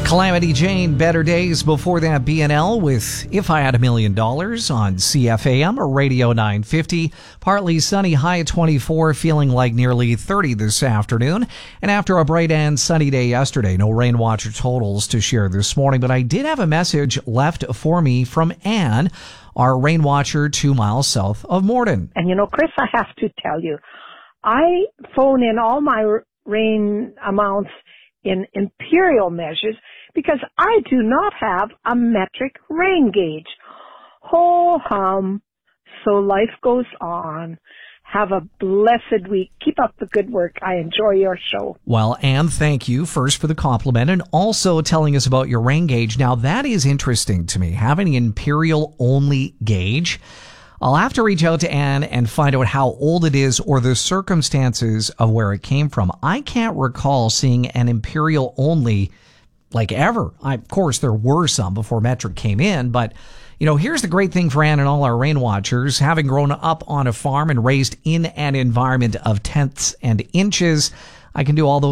Calamity Jane, Better Days. Before that, BNL with If I Had $1 Million on CFAM or Radio 950. Partly sunny, high at 24, feeling like nearly 30 this afternoon. And after a bright and sunny day yesterday, no rain watcher totals to share this morning, but I did have a message left for me from Anne, our rain watcher 2 miles south of Morden. And Chris, I have to tell you, I phone in all my rain amounts in imperial measures because I do not have a metric rain gauge. Ho hum. So life goes on. Have a blessed week. Keep up the good work. I enjoy your show. Well, Anne, thank you first for the compliment and also telling us about your rain gauge. Now, that is interesting to me, having an imperial only gauge. I'll have to reach out to Anne and find out how old it is or the circumstances of where it came from. I can't recall seeing an imperial only like ever. Of course, there were some before metric came in, but here's the great thing for Anne and all our rain watchers. Having grown up on a farm and raised in an environment of tenths and inches, I can do all those